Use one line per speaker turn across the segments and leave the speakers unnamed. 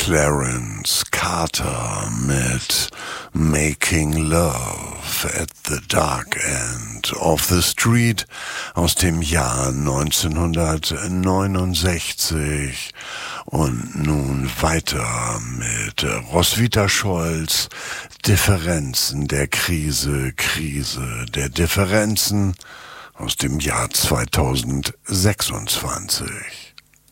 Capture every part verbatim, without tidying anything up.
Clarence Carter mit Making Love at the Dark End of the Street aus dem Jahr neunzehnhundertneunundsechzig. Und nun weiter mit Roswitha Scholz, Differenzen der Krise, Krise der Differenzen aus dem Jahr zweitausendsechsundzwanzig.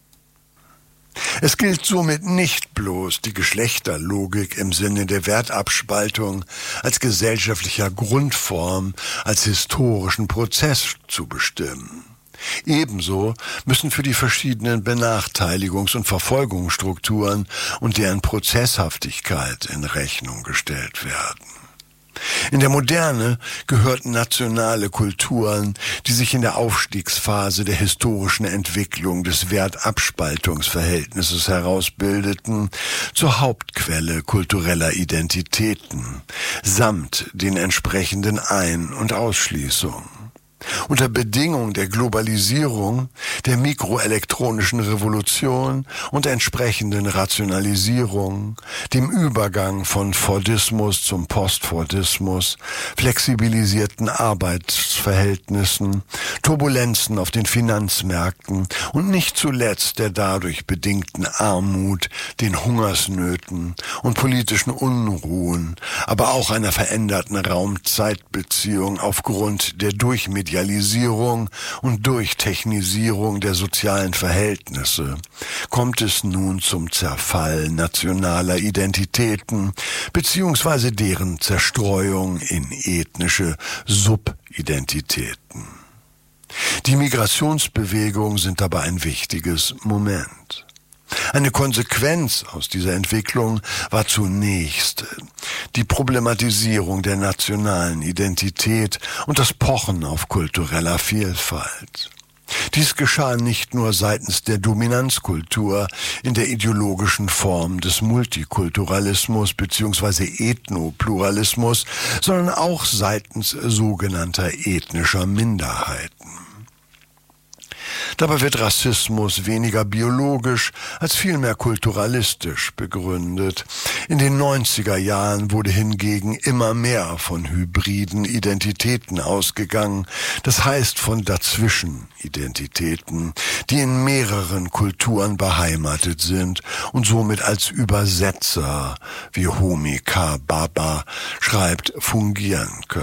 Es gilt somit nicht bloß die Geschlechterlogik im Sinne der Wertabspaltung als gesellschaftlicher Grundform, als historischen Prozess zu bestimmen. Ebenso müssen für die verschiedenen Benachteiligungs- und Verfolgungsstrukturen und deren Prozesshaftigkeit in Rechnung gestellt werden. In der Moderne gehörten nationale Kulturen, die sich in der Aufstiegsphase der historischen Entwicklung des Wertabspaltungsverhältnisses herausbildeten, zur Hauptquelle kultureller Identitäten, samt den entsprechenden Ein- und Ausschließungen. Unter Bedingung der Globalisierung, der mikroelektronischen Revolution und entsprechenden Rationalisierung, dem Übergang von Fordismus zum Postfordismus, flexibilisierten Arbeitsverhältnissen, Turbulenzen auf den Finanzmärkten und nicht zuletzt der dadurch bedingten Armut, den Hungersnöten und politischen Unruhen, aber auch einer veränderten Raum-Zeit-Beziehung aufgrund der Durchmedialisierung und Durchtechnisierung der sozialen Verhältnisse kommt es nun zum Zerfall nationaler Identitäten beziehungsweise deren Zerstreuung in ethnische Subidentitäten. Die Migrationsbewegungen sind dabei ein wichtiges Moment. Eine Konsequenz aus dieser Entwicklung war zunächst die Problematisierung der nationalen Identität und das Pochen auf kultureller Vielfalt. Dies geschah nicht nur seitens der Dominanzkultur in der ideologischen Form des Multikulturalismus bzw. Ethnopluralismus, sondern auch seitens sogenannter ethnischer Minderheiten. Dabei wird Rassismus weniger biologisch als vielmehr kulturalistisch begründet. In den neunziger Jahren wurde hingegen immer mehr von hybriden Identitäten ausgegangen, das heißt von Dazwischenidentitäten, die in mehreren Kulturen beheimatet sind und somit als Übersetzer, wie Homi K. Bhabha schreibt, fungieren können.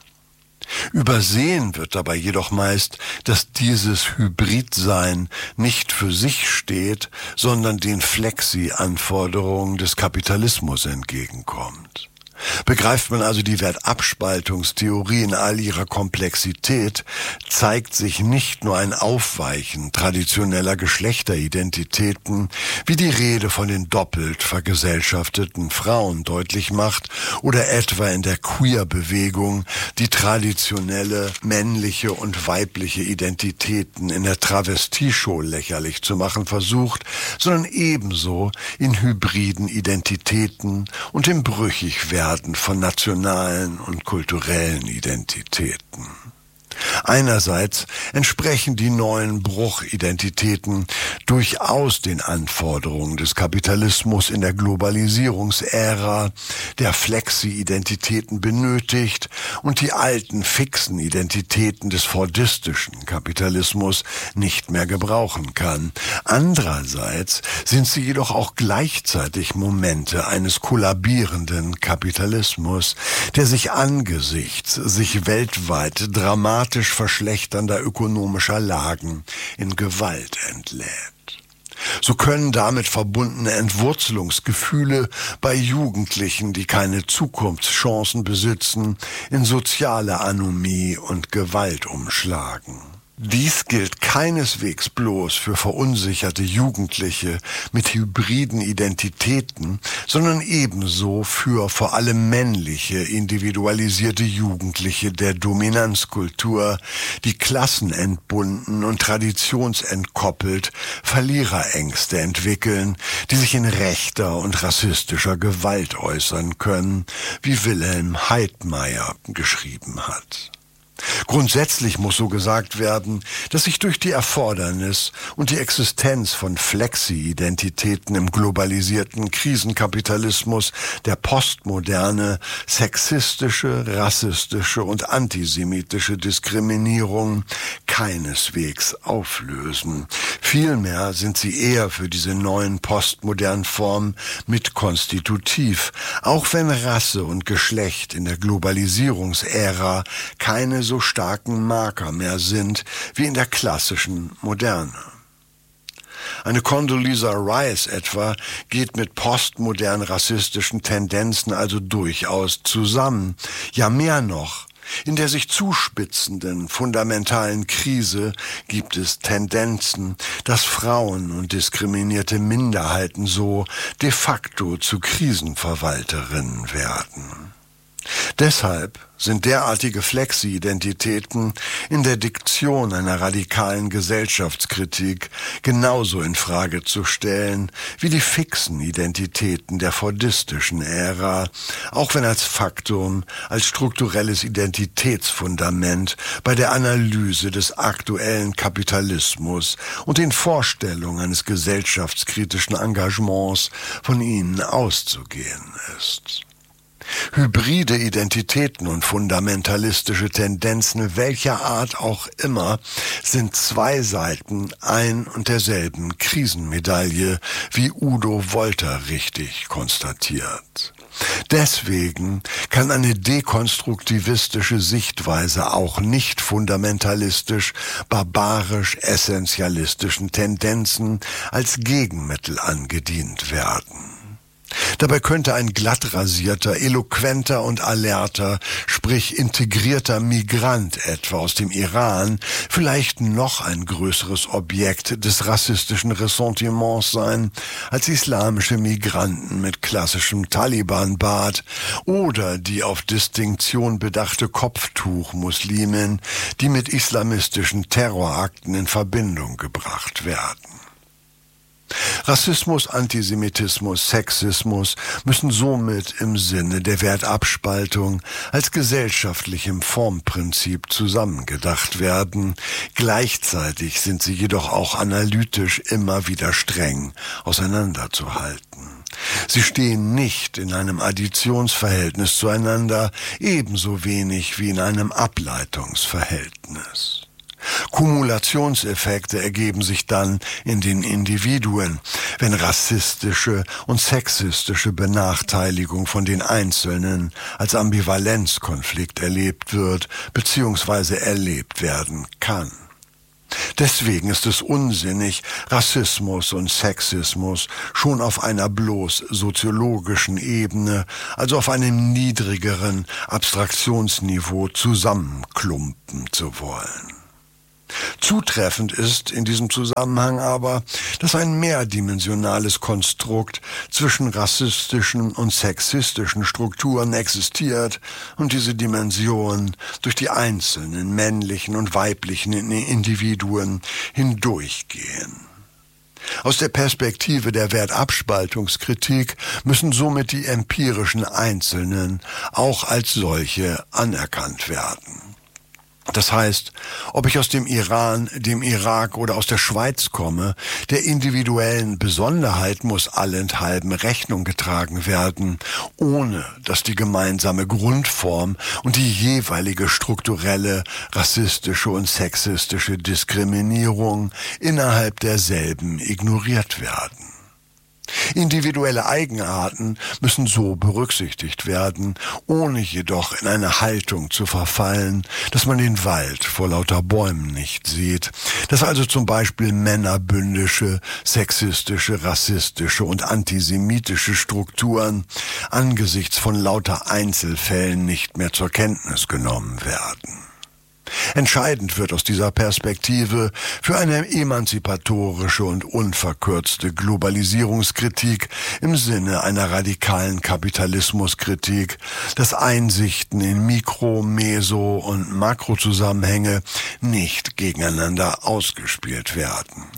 Übersehen wird dabei jedoch meist, dass dieses Hybridsein nicht für sich steht, sondern den Flexi-Anforderungen des Kapitalismus entgegenkommt. Begreift man also die Wertabspaltungstheorie in all ihrer Komplexität, zeigt sich nicht nur ein Aufweichen traditioneller Geschlechteridentitäten, wie die Rede von den doppelt vergesellschafteten Frauen deutlich macht, oder etwa in der Queer-Bewegung die traditionelle männliche und weibliche Identitäten in der Travestie-Show lächerlich zu machen versucht, sondern ebenso in hybriden Identitäten und im Brüchigwerden von nationalen und kulturellen Identitäten. Einerseits entsprechen die neuen Bruchidentitäten durchaus den Anforderungen des Kapitalismus in der Globalisierungsära, der Flexi-Identitäten benötigt und die alten fixen Identitäten des fordistischen Kapitalismus nicht mehr gebrauchen kann. Andererseits sind sie jedoch auch gleichzeitig Momente eines kollabierenden Kapitalismus, der sich angesichts sich weltweit dramatisch verschlechternder ökonomischer Lagen in Gewalt entlädt. So können damit verbundene Entwurzelungsgefühle bei Jugendlichen, die keine Zukunftschancen besitzen, in soziale Anomie und Gewalt umschlagen. Dies gilt keineswegs bloß für verunsicherte Jugendliche mit hybriden Identitäten, sondern ebenso für vor allem männliche, individualisierte Jugendliche der Dominanzkultur, die klassenentbunden und traditionsentkoppelt Verliererängste entwickeln, die sich in rechter und rassistischer Gewalt äußern können, wie Wilhelm Heidmeier geschrieben hat. Grundsätzlich muss so gesagt werden, dass sich durch die Erfordernis und die Existenz von Flexi-Identitäten im globalisierten Krisenkapitalismus der postmoderne sexistische, rassistische und antisemitische Diskriminierung keineswegs auflösen. Vielmehr sind sie eher für diese neuen postmodernen Formen mit konstitutiv, auch wenn Rasse und Geschlecht in der Globalisierungsära keine so starken Marker mehr sind wie in der klassischen Moderne. Eine Condoleezza Rice etwa geht mit postmodern rassistischen Tendenzen also durchaus zusammen. Ja, mehr noch. In der sich zuspitzenden fundamentalen Krise gibt es Tendenzen, dass Frauen und diskriminierte Minderheiten so de facto zu Krisenverwalterinnen werden. Deshalb sind derartige Flexi-Identitäten in der Diktion einer radikalen Gesellschaftskritik genauso in Frage zu stellen wie die fixen Identitäten der fordistischen Ära, auch wenn als Faktum, als strukturelles Identitätsfundament bei der Analyse des aktuellen Kapitalismus und den Vorstellungen eines gesellschaftskritischen Engagements von ihnen auszugehen ist. Hybride Identitäten und fundamentalistische Tendenzen welcher Art auch immer sind zwei Seiten ein und derselben Krisenmedaille, wie Udo Wolter richtig konstatiert. Deswegen kann eine dekonstruktivistische Sichtweise auch nicht fundamentalistisch, barbarisch, essentialistischen Tendenzen als Gegenmittel angedient werden. Dabei könnte ein glatt rasierter, eloquenter und alerter, sprich integrierter Migrant etwa aus dem Iran vielleicht noch ein größeres Objekt des rassistischen Ressentiments sein als islamische Migranten mit klassischem Taliban-Bart oder die auf Distinktion bedachte Kopftuch-Muslimin, die mit islamistischen Terrorakten in Verbindung gebracht werden. Rassismus, Antisemitismus, Sexismus müssen somit im Sinne der Wertabspaltung als gesellschaftlichem Formprinzip zusammengedacht werden. Gleichzeitig sind sie jedoch auch analytisch immer wieder streng auseinanderzuhalten. Sie stehen nicht in einem Additionsverhältnis zueinander, ebenso wenig wie in einem Ableitungsverhältnis. Kumulationseffekte ergeben sich dann in den Individuen, wenn rassistische und sexistische Benachteiligung von den Einzelnen als Ambivalenzkonflikt erlebt wird bzw. erlebt werden kann. Deswegen ist es unsinnig, Rassismus und Sexismus schon auf einer bloß soziologischen Ebene, also auf einem niedrigeren Abstraktionsniveau zusammenklumpen zu wollen. Zutreffend ist in diesem Zusammenhang aber, dass ein mehrdimensionales Konstrukt zwischen rassistischen und sexistischen Strukturen existiert und diese Dimensionen durch die einzelnen männlichen und weiblichen Individuen hindurchgehen. Aus der Perspektive der Wertabspaltungskritik müssen somit die empirischen Einzelnen auch als solche anerkannt werden. Das heißt, ob ich aus dem Iran, dem Irak oder aus der Schweiz komme, der individuellen Besonderheit muss allenthalben Rechnung getragen werden, ohne dass die gemeinsame Grundform und die jeweilige strukturelle, rassistische und sexistische Diskriminierung innerhalb derselben ignoriert werden. Individuelle Eigenarten müssen so berücksichtigt werden, ohne jedoch in eine Haltung zu verfallen, dass man den Wald vor lauter Bäumen nicht sieht, dass also zum Beispiel männerbündische, sexistische, rassistische und antisemitische Strukturen angesichts von lauter Einzelfällen nicht mehr zur Kenntnis genommen werden. Entscheidend wird aus dieser Perspektive für eine emanzipatorische und unverkürzte Globalisierungskritik im Sinne einer radikalen Kapitalismuskritik, dass Einsichten in Mikro-, Meso- und Makrozusammenhänge nicht gegeneinander ausgespielt werden.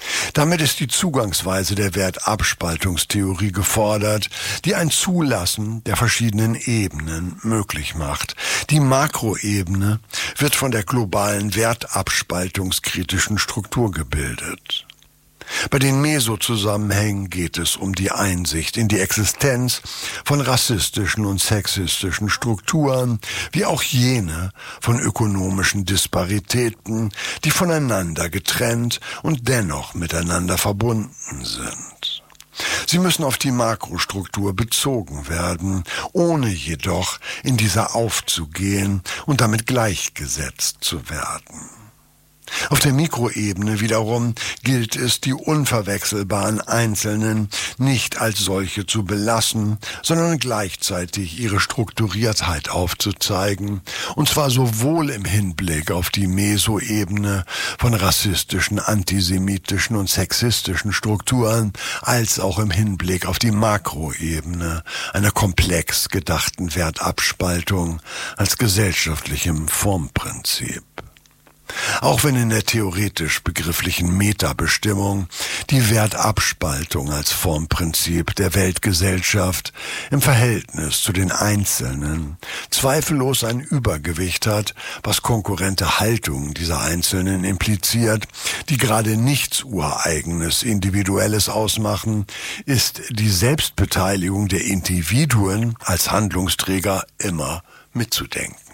Damit ist die Zugangsweise der Wertabspaltungstheorie gefordert, die ein Zulassen der verschiedenen Ebenen möglich macht. Die Makroebene wird von der globalen wertabspaltungskritischen Struktur gebildet. Bei den Mesozusammenhängen geht es um die Einsicht in die Existenz von rassistischen und sexistischen Strukturen, wie auch jene von ökonomischen Disparitäten, die voneinander getrennt und dennoch miteinander verbunden sind. Sie müssen auf die Makrostruktur bezogen werden, ohne jedoch in dieser aufzugehen und damit gleichgesetzt zu werden. Auf der Mikroebene wiederum gilt es, die unverwechselbaren Einzelnen nicht als solche zu belassen, sondern gleichzeitig ihre Strukturiertheit aufzuzeigen, und zwar sowohl im Hinblick auf die Mesoebene von rassistischen, antisemitischen und sexistischen Strukturen, als auch im Hinblick auf die Makroebene einer komplex gedachten Wertabspaltung als gesellschaftlichem Formprinzip. Auch wenn in der theoretisch begrifflichen Metabestimmung die Wertabspaltung als Formprinzip der Weltgesellschaft im Verhältnis zu den Einzelnen zweifellos ein Übergewicht hat, was konkurrente Haltungen dieser Einzelnen impliziert, die gerade nichts Ureigenes, Individuelles ausmachen, ist die Selbstbeteiligung der Individuen als Handlungsträger immer mitzudenken.